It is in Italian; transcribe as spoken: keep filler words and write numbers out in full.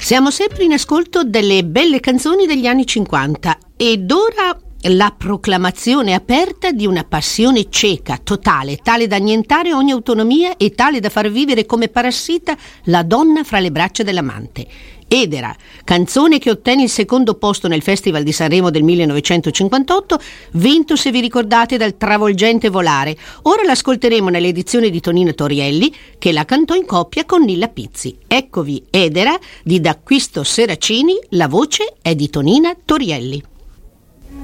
Siamo sempre in ascolto delle belle canzoni degli anni cinquanta ed ora la proclamazione aperta di una passione cieca, totale, tale da annientare ogni autonomia e tale da far vivere come parassita la donna fra le braccia dell'amante. Edera, canzone che ottenne il secondo posto nel Festival di Sanremo del millenovecentocinquantotto, vinto, se vi ricordate, dal travolgente Volare. Ora l'ascolteremo nell'edizione di Tonina Torielli, che la cantò in coppia con Nilla Pizzi. Eccovi Edera di D'Acquisto Seracini, la voce è di Tonina Torielli.